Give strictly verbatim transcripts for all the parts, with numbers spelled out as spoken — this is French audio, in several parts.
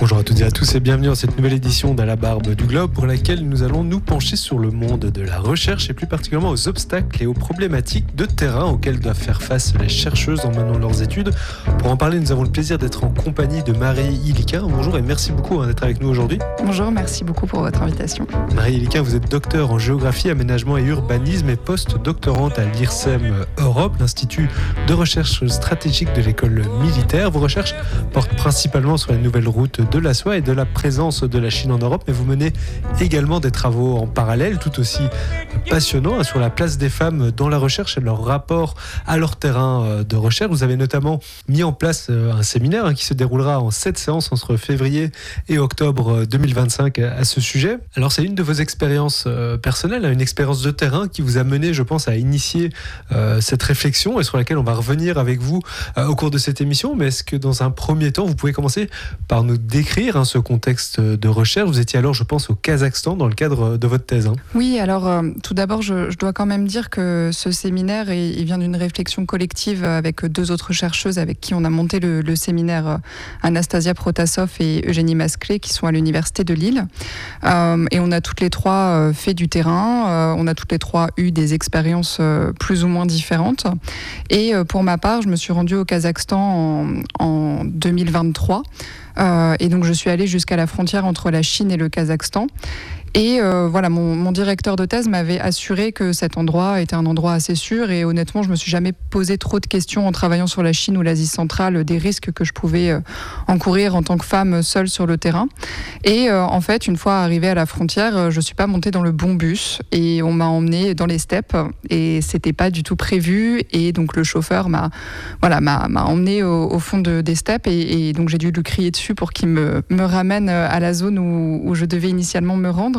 Bonjour à toutes et à tous et bienvenue dans cette nouvelle édition d'À la barbe du globe pour laquelle nous allons nous pencher sur le monde de la recherche et plus particulièrement aux obstacles et aux problématiques de terrain auxquelles doivent faire face les chercheuses en menant leurs études. Pour en parler, nous avons le plaisir d'être en compagnie de Marie Iliquin. Bonjour et merci beaucoup hein, d'être avec nous aujourd'hui. Bonjour, merci beaucoup pour votre invitation. Marie Iliquin, vous êtes docteur en géographie, aménagement et urbanisme et post-doctorante à l'I R S E M Europe, l'Institut de recherche stratégique de l'école militaire. Vos recherches portent principalement sur les nouvelles routes de la soie et de la présence de la Chine en Europe, mais vous menez également des travaux en parallèle tout aussi passionnants sur la place des femmes dans la recherche et leur rapport à leur terrain de recherche. Vous avez notamment mis en place un séminaire qui se déroulera en sept séances entre février et octobre deux mille vingt-cinq à ce sujet. Alors c'est une de vos expériences personnelles, une expérience de terrain qui vous a mené, je pense, à initier cette réflexion et sur laquelle on va revenir avec vous au cours de cette émission. Mais est-ce que dans un premier temps, vous pouvez commencer par nous décrire hein, ce contexte de recherche? Vous étiez alors, je pense, au Kazakhstan dans le cadre de votre thèse. Hein. Oui, alors euh, tout d'abord, je, je dois quand même dire que ce séminaire, il, il vient d'une réflexion collective avec deux autres chercheuses avec qui on a monté le, le séminaire, Anastasia Protasov et Eugénie Masclé, qui sont à l'université de Lille. Euh, et on a toutes les trois euh, fait du terrain, euh, on a toutes les trois eu des expériences euh, plus ou moins différentes. Et euh, pour ma part, je me suis rendue au Kazakhstan en, en deux mille vingt-trois. Euh, et donc je suis allée jusqu'à la frontière entre la Chine et le Kazakhstan. Et euh, voilà, mon, mon directeur de thèse m'avait assuré que cet endroit était un endroit assez sûr. Et honnêtement, je me suis jamais posé trop de questions en travaillant sur la Chine ou l'Asie centrale, des risques que je pouvais euh, encourir en tant que femme seule sur le terrain. Et euh, en fait, une fois arrivée à la frontière, je suis pas montée dans le bon bus et on m'a emmenée dans les steppes. Et c'était pas du tout prévu. Et donc le chauffeur m'a, voilà, m'a, m'a emmenée au, au fond de, des steppes. Et, et donc j'ai dû lui crier dessus pour qu'il me, me ramène à la zone où, où je devais initialement me rendre.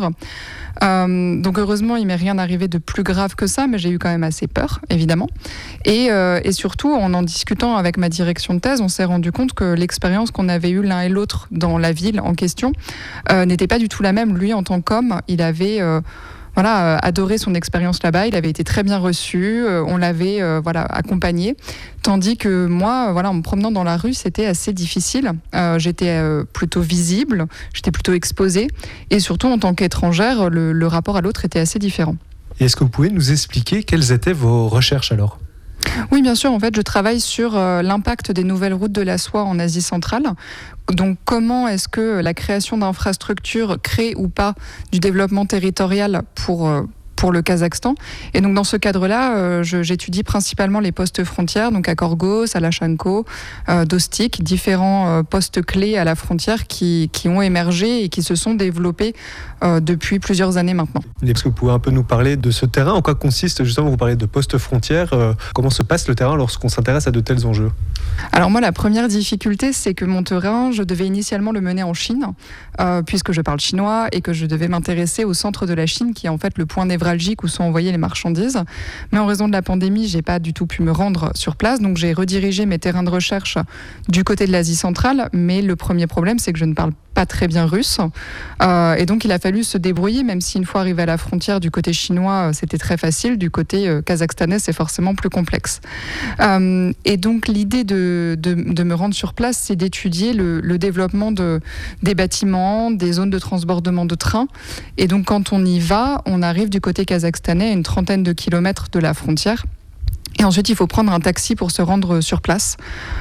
Euh, donc heureusement il m'est rien arrivé de plus grave que ça, mais j'ai eu quand même assez peur évidemment et, euh, et surtout en en discutant avec ma direction de thèse, on s'est rendu compte que l'expérience qu'on avait eue l'un et l'autre dans la ville en question euh, n'était pas du tout la même. Lui en tant qu'homme, il avait euh, Voilà, euh, adoré son expérience là-bas, il avait été très bien reçu, euh, on l'avait euh, voilà, accompagné, tandis que moi, euh, voilà, en me promenant dans la rue, c'était assez difficile. Euh, j'étais euh, plutôt visible, j'étais plutôt exposée, et surtout en tant qu'étrangère, le, le rapport à l'autre était assez différent. Et est-ce que vous pouvez nous expliquer quelles étaient vos recherches alors ? Oui, bien sûr. En fait, je travaille sur euh, l'impact des nouvelles routes de la soie en Asie centrale. Donc, comment est-ce que la création d'infrastructures crée ou pas du développement territorial pour euh, pour le Kazakhstan. Et donc dans ce cadre-là, euh, je, j'étudie principalement les postes frontières, donc à Korgos, à Lachanko, euh, Dostik, différents euh, postes clés à la frontière qui, qui ont émergé et qui se sont développés euh, depuis plusieurs années maintenant. Est-ce que vous pouvez un peu nous parler de ce terrain? En quoi consiste justement, vous parlez de postes frontières, euh, comment se passe le terrain lorsqu'on s'intéresse à de tels enjeux? Alors moi, la première difficulté, c'est que mon terrain, je devais initialement le mener en Chine, euh, puisque je parle chinois et que je devais m'intéresser au centre de la Chine, qui est en fait le point névralgique où sont envoyées les marchandises. Mais en raison de la pandémie, j'ai pas du tout pu me rendre sur place, donc j'ai redirigé mes terrains de recherche du côté de l'Asie centrale. Mais le premier problème, c'est que je ne parle pas très bien russe. Euh, et donc il a fallu se débrouiller, même si une fois arrivé à la frontière du côté chinois, c'était très facile. Du côté euh, kazakhstanais, c'est forcément plus complexe. Euh, et donc l'idée de, de, de me rendre sur place, c'est d'étudier le, le développement de, des bâtiments, des zones de transbordement de trains. Et donc quand on y va, on arrive du côté kazakhstanais à une trentaine de kilomètres de la frontière. Et ensuite, il faut prendre un taxi pour se rendre sur place.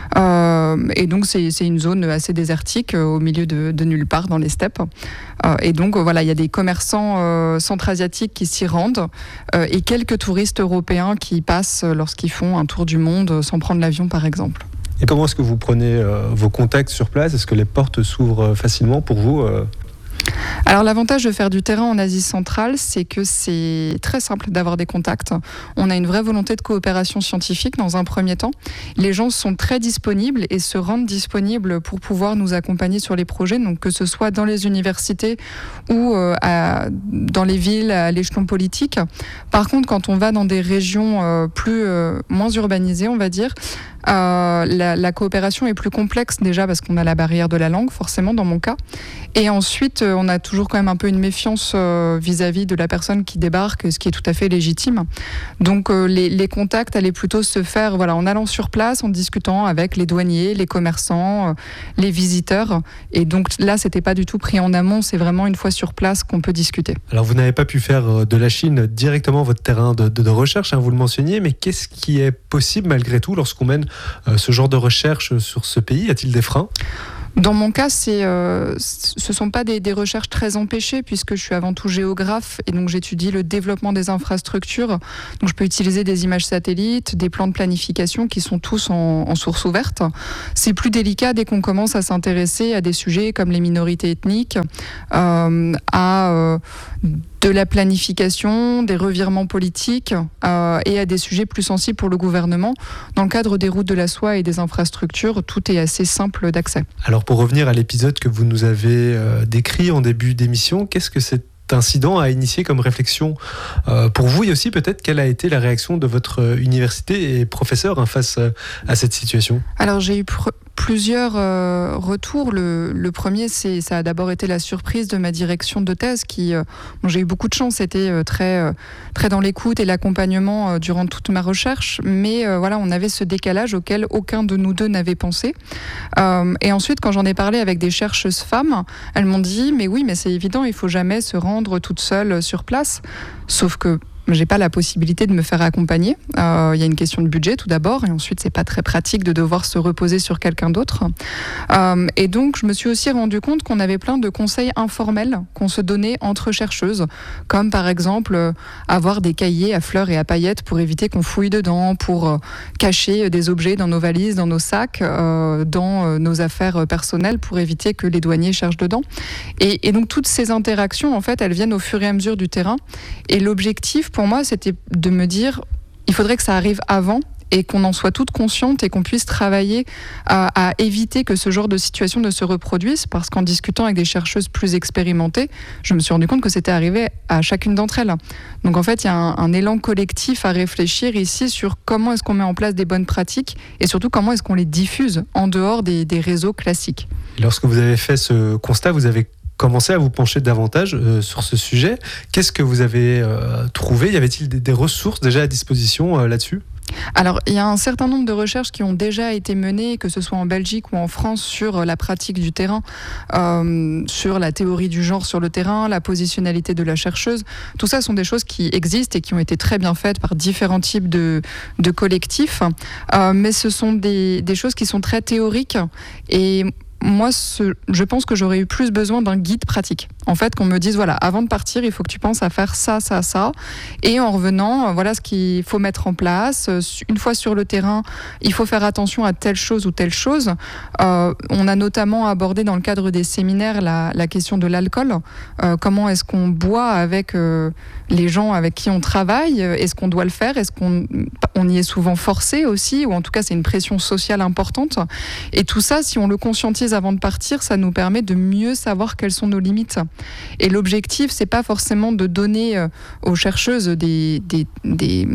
Euh, et donc, c'est, c'est une zone assez désertique, euh, au milieu de, de nulle part, dans les steppes. Euh, et donc, euh, voilà, il y a des commerçants euh, centra-asiatiques qui s'y rendent euh, et quelques touristes européens qui passent lorsqu'ils font un tour du monde sans prendre l'avion, par exemple. Et comment est-ce que vous prenez euh, vos contacts sur place? Est-ce que les portes s'ouvrent facilement pour vous euh Alors l'avantage de faire du terrain en Asie centrale, c'est que c'est très simple d'avoir des contacts. On a une vraie volonté de coopération scientifique dans un premier temps. Les gens sont très disponibles et se rendent disponibles pour pouvoir nous accompagner sur les projets, donc que ce soit dans les universités ou euh, à, dans les villes à l'échelon politique. Par contre, quand on va dans des régions euh, plus euh, moins urbanisées, on va dire, Euh, la, la coopération est plus complexe déjà parce qu'on a la barrière de la langue, forcément, dans mon cas. Et ensuite, euh, on a toujours quand même un peu une méfiance euh, vis-à-vis de la personne qui débarque, ce qui est tout à fait légitime. Donc, euh, les, les contacts allaient plutôt se faire voilà, en allant sur place, en discutant avec les douaniers, les commerçants, euh, les visiteurs. Et donc là, c'était pas du tout pris en amont, c'est vraiment une fois sur place qu'on peut discuter. Alors, vous n'avez pas pu faire de la Chine directement votre terrain de, de, de recherche, hein, vous le mentionniez, mais qu'est-ce qui est possible malgré tout lorsqu'on mène euh, ce genre de recherche sur ce pays? Y a-t-il des freins? Dans mon cas, c'est, euh, ce ne sont pas des, des recherches très empêchées puisque je suis avant tout géographe et donc j'étudie le développement des infrastructures. Donc je peux utiliser des images satellites, des plans de planification qui sont tous en, en source ouverte. C'est plus délicat dès qu'on commence à s'intéresser à des sujets comme les minorités ethniques, euh, à euh, de la planification, des revirements politiques euh, et à des sujets plus sensibles pour le gouvernement. Dans le cadre des routes de la soie et des infrastructures, tout est assez simple d'accès. Alors pour revenir à l'épisode que vous nous avez euh, décrit en début d'émission, qu'est-ce que cet incident a initié comme réflexion euh, pour vous et aussi peut-être quelle a été la réaction de votre université et professeur hein, face euh, à cette situation? Alors j'ai eu pr- plusieurs euh, retours. Le, le premier, c'est, ça a d'abord été la surprise de ma direction de thèse qui, euh, bon, j'ai eu beaucoup de chance, c'était euh, très, euh, très dans l'écoute et l'accompagnement euh, durant toute ma recherche, mais euh, voilà, on avait ce décalage auquel aucun de nous deux n'avait pensé. Euh, et ensuite, quand j'en ai parlé avec des chercheuses femmes, elles m'ont dit, mais oui, mais c'est évident, il faut jamais se rendre toute seule sur place, sauf que j'ai pas la possibilité de me faire accompagner. Il euh, y a une question de budget tout d'abord, et ensuite c'est pas très pratique de devoir se reposer sur quelqu'un d'autre. Euh, et donc je me suis aussi rendu compte qu'on avait plein de conseils informels qu'on se donnait entre chercheuses, comme par exemple euh, avoir des cahiers à fleurs et à paillettes pour éviter qu'on fouille dedans, pour euh, cacher des objets dans nos valises, dans nos sacs, euh, dans euh, nos affaires personnelles, pour éviter que les douaniers cherchent dedans. Et, et donc toutes ces interactions, en fait, elles viennent au fur et à mesure du terrain. Et l'objectif pour moi, c'était de me dire, il faudrait que ça arrive avant et qu'on en soit toutes conscientes et qu'on puisse travailler à, à éviter que ce genre de situation ne se reproduise, parce qu'en discutant avec des chercheuses plus expérimentées, je me suis rendu compte que c'était arrivé à chacune d'entre elles. Donc en fait, il y a un, un élan collectif à réfléchir ici sur comment est-ce qu'on met en place des bonnes pratiques et surtout comment est-ce qu'on les diffuse en dehors des, des réseaux classiques. Et lorsque vous avez fait ce constat, vous avez commencé à vous pencher davantage euh, sur ce sujet. Qu'est-ce que vous avez euh, trouvé? Y avait-il des, des ressources déjà à disposition euh, là-dessus? Alors, il y a un certain nombre de recherches qui ont déjà été menées, que ce soit en Belgique ou en France, sur la pratique du terrain, euh, sur la théorie du genre sur le terrain, la positionnalité de la chercheuse. Tout ça sont des choses qui existent et qui ont été très bien faites par différents types de, de collectifs. Euh, mais ce sont des, des choses qui sont très théoriques et moi, ce, je pense que j'aurais eu plus besoin d'un guide pratique. En fait, qu'on me dise, voilà, avant de partir, il faut que tu penses à faire ça, ça, ça. Et en revenant, voilà ce qu'il faut mettre en place. Une fois sur le terrain, il faut faire attention à telle chose ou telle chose. Euh, on a notamment abordé dans le cadre des séminaires la, la question de l'alcool. Euh, comment est-ce qu'on boit avec euh, les gens avec qui on travaille? Est-ce qu'on doit le faire? Est-ce qu'on on y est souvent forcé aussi? Ou en tout cas, c'est une pression sociale importante. Et tout ça, si on le conscientise avant de partir, ça nous permet de mieux savoir quelles sont nos limites. Et l'objectif, c'est pas forcément de donner euh, aux chercheuses des, des, des,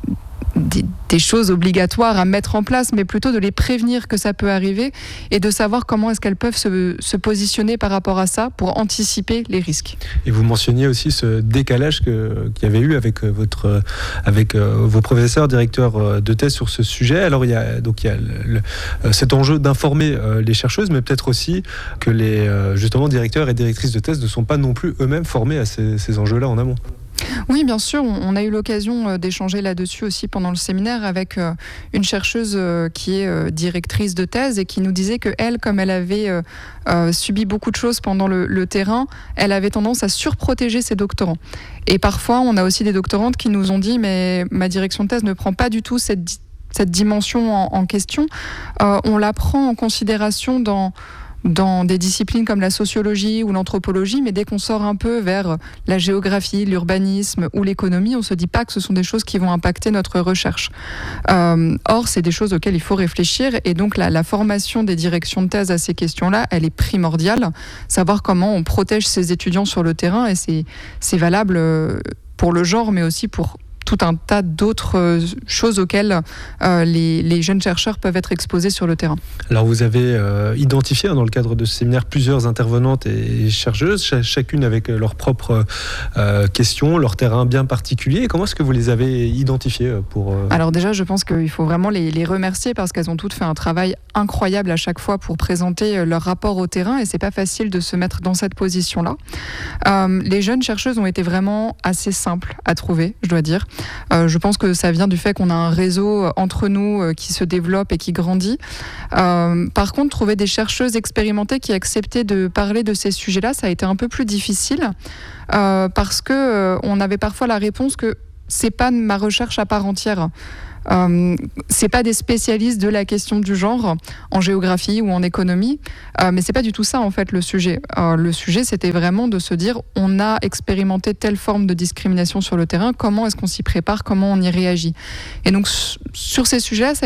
des, des choses obligatoires à mettre en place, mais plutôt de les prévenir que ça peut arriver et de savoir comment est-ce qu'elles peuvent se, se positionner par rapport à ça pour anticiper les risques. Et vous mentionniez aussi ce décalage que, qu'il y avait eu avec, votre, avec vos professeurs, directeurs de thèse sur ce sujet. Alors il y a, donc, il y a le, le, cet enjeu d'informer les chercheuses, mais peut-être aussi que les justement, directeurs et directrices de thèse ne sont pas non plus eux-mêmes formés à ces, ces enjeux-là en amont. Oui, bien sûr, on a eu l'occasion d'échanger là-dessus aussi pendant le séminaire avec une chercheuse qui est directrice de thèse et qui nous disait que elle, comme elle avait subi beaucoup de choses pendant le, le terrain, elle avait tendance à surprotéger ses doctorants. Et parfois, on a aussi des doctorantes qui nous ont dit « mais ma direction de thèse ne prend pas du tout cette, cette dimension en, en question. Euh, on la prend en considération dans... » dans des disciplines comme la sociologie ou l'anthropologie, mais dès qu'on sort un peu vers la géographie, l'urbanisme ou l'économie, on ne se dit pas que ce sont des choses qui vont impacter notre recherche. Euh, or, c'est des choses auxquelles il faut réfléchir, et donc la, la formation des directions de thèse à ces questions-là, elle est primordiale. Savoir comment on protège ses étudiants sur le terrain, et c'est, c'est valable pour le genre, mais aussi pour tout un tas d'autres choses auxquelles euh, les, les jeunes chercheurs peuvent être exposés sur le terrain. Alors vous avez euh, identifié hein, dans le cadre de ce séminaire plusieurs intervenantes et chercheuses, ch- chacune avec leurs propres euh, questions, leur terrain bien particulier. Comment est-ce que vous les avez identifiées pour euh... Alors déjà, je pense qu'il faut vraiment les, les remercier parce qu'elles ont toutes fait un travail incroyable à chaque fois pour présenter leur rapport au terrain et c'est pas facile de se mettre dans cette position-là. Euh, les jeunes chercheuses ont été vraiment assez simples à trouver, je dois dire. Euh, je pense que ça vient du fait qu'on a un réseau entre nous euh, qui se développe et qui grandit. Euh, par contre, trouver des chercheuses expérimentées qui acceptaient de parler de ces sujets-là, ça a été un peu plus difficile euh, parce que euh, on avait parfois la réponse que c'est pas ma recherche à part entière. Euh, c'est pas des spécialistes de la question du genre en géographie ou en économie, euh, mais c'est pas du tout ça en fait le sujet. Euh, le sujet c'était vraiment de se dire on a expérimenté telle forme de discrimination sur le terrain, comment est-ce qu'on s'y prépare, comment on y réagit. Et donc sur ces sujets-là, ça